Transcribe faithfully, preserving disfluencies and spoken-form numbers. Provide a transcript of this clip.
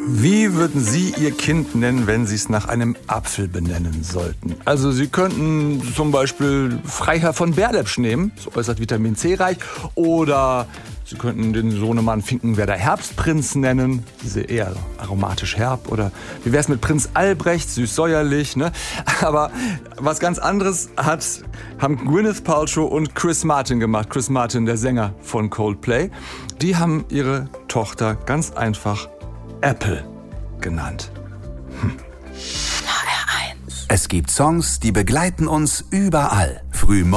Wie würden Sie Ihr Kind nennen, wenn Sie es nach einem Apfel benennen sollten? Also Sie könnten zum Beispiel Freiherr von Berlepsch nehmen, so äußerst Vitamin C reich, oder Sie könnten den Sohnemann Finkenwerder Herbstprinz nennen, diese eher aromatisch herb, oder wie wär's mit Prinz Albrecht, süß-säuerlich, ne? Aber was ganz anderes hat, haben Gwyneth Paltrow und Chris Martin gemacht. Chris Martin, der Sänger von Coldplay. Die haben ihre Tochter ganz einfach Apple genannt. Hm. Es gibt Songs, die begleiten uns überall. Früh